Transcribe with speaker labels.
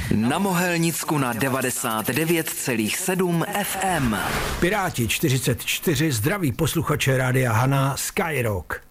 Speaker 1: Na Mohelnicku na 99,7 FM.
Speaker 2: Piráti 44 zdraví posluchače Rádia Hana Skyrock.